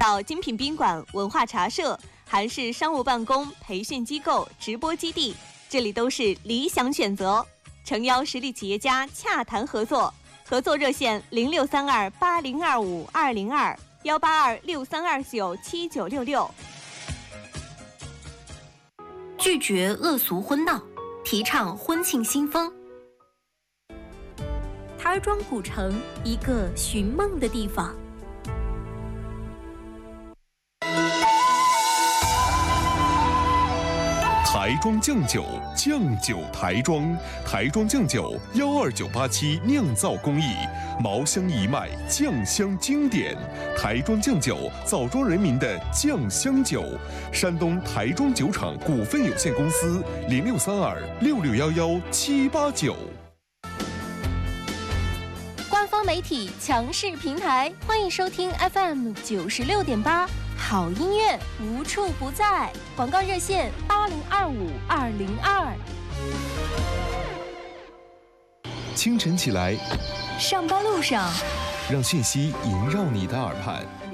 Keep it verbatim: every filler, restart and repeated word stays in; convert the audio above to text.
到精品宾馆、文化茶社、韩式商务办公、培训机构、直播基地，这里都是理想选择。诚邀实力企业家洽谈合作，合作热线零六三二八零二五二零二幺八二六三二九七九六六。 拒绝恶俗婚闹，提倡婚庆新风。台庄古城，一个寻梦的地方。 台庄酱酒，酱酒台庄，台庄酱酒幺二九八七酿造工艺，茅香一脉，酱香经典。台庄酱酒，枣庄人民的酱香酒。山东台庄酒厂股份有限公司零六三二六六幺幺七八九。 官方媒体强势平台，欢迎收听 F M 九十六点八。好音乐无处不在，广告热线八零二五二零二。 清晨起来， 上班路上， 让讯息萦绕你的耳畔。